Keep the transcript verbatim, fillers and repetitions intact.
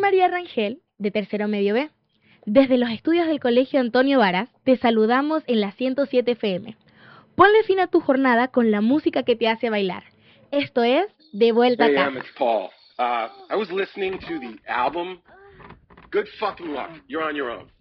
María Rangel, de Tercero Medio B. Desde los estudios del Colegio Antonio Varas, te saludamos en la ciento siete F M. Ponle fin a tu jornada con la música que te hace bailar. Esto es De Vuelta a Hey, Casa. Em, it's Paul. Uh, I was listening to the album. Good fucking luck. You're on your own.